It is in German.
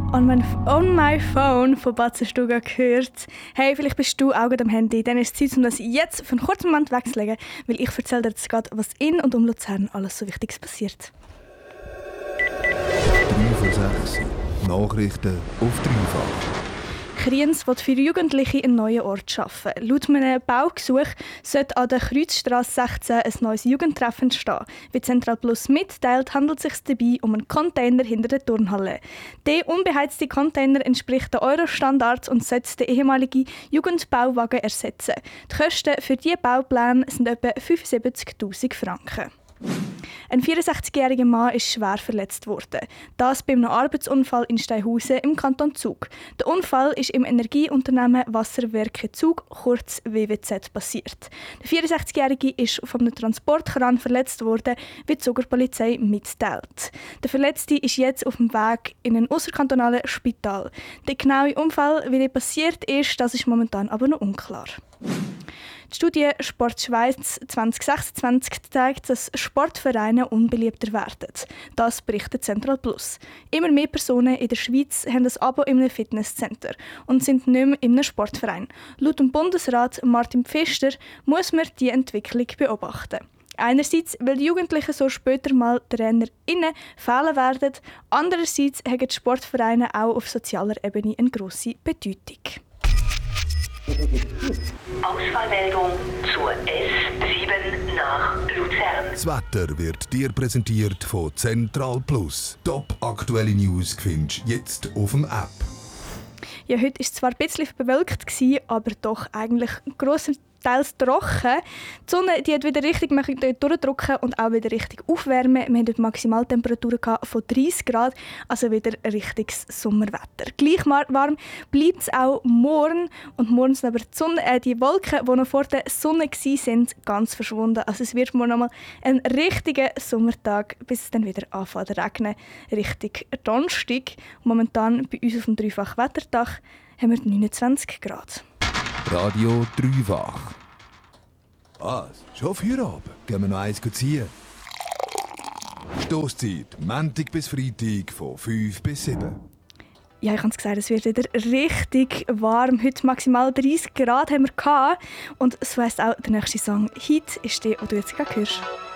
On my phone von Batzenstuga gehört. Hey, vielleicht bist du auch am Handy. Dann ist es Zeit, um das jetzt für einen kurzen Moment wegzulegen, weil ich erzähle dir jetzt gerade, was in und um Luzern alles so Wichtiges passiert. 3 von 6. Nachrichten auf dreifach. Kriens will für Jugendliche einen neuen Ort schaffen. Laut einem Baugesuch sollte an der Kreuzstrasse 16 ein neues Jugendtreffen entstehen. Wie Central Plus mitteilt, handelt es sich dabei um einen Container hinter der Turnhalle. Der unbeheizte Container entspricht den Euro-Standards und sollte den ehemaligen Jugendbauwagen ersetzen. Die Kosten für diese Baupläne sind etwa 75'000 Franken. Ein 64-jähriger Mann ist schwer verletzt worden. Das bei einem Arbeitsunfall in Steinhausen im Kanton Zug. Der Unfall ist im Energieunternehmen Wasserwerke Zug, kurz WWZ, passiert. Der 64-jährige ist von einem Transportkran verletzt worden, wie die Zuger Polizei mitteilt. Der Verletzte ist jetzt auf dem Weg in ein ausserkantonales Spital. Der genaue Unfall, wie er passiert ist, das ist momentan aber noch unklar. Die Studie Sport Schweiz 2026 zeigt, dass Sportvereine unbeliebter werden. Das berichtet Central Plus. Immer mehr Personen in der Schweiz haben ein Abo in einem Fitnesscenter und sind nicht mehr in einem Sportverein. Laut dem Bundesrat Martin Pfister muss man diese Entwicklung beobachten. Einerseits, weil die Jugendlichen so später mal TrainerInnen fehlen werden. Andererseits haben die Sportvereine auch auf sozialer Ebene eine grosse Bedeutung. Ausfallmeldung zur S7 nach Luzern. Das Wetter wird dir präsentiert von Central Plus. Top aktuelle News findest du jetzt auf dem App. Ja, heute war es zwar ein bisschen bewölkt, aber doch eigentlich grossenteils trocken. Die Sonne die hat wieder richtig durchdrücken und auch wieder richtig aufwärmen. Wir hatten heute Maximaltemperaturen von 30 Grad, also wieder ein richtiges Sommerwetter. Gleich warm bleibt es auch morgen. Und morgen sind aber die Wolken, die noch vor der Sonne waren, ganz verschwunden. Also es wird morgen nochmal ein richtiger Sommertag, bis es dann wieder anfängt zu regnen. Richtig Donnerstag. Momentan bei uns auf dem Dreifach-Wetterdach haben wir 29 Grad. Radio Dreifach. Was? Schon Feierabend? Gehen wir noch eins ziehen? Stosszeit, Montag bis Freitag von 5 bis 7. Ja, ich habe es gesagt, es wird wieder richtig warm. Heute maximal 30 Grad haben wir gehabt. Und so heisst auch der nächste Song «Heat» ist der, den du jetzt gerade hörst.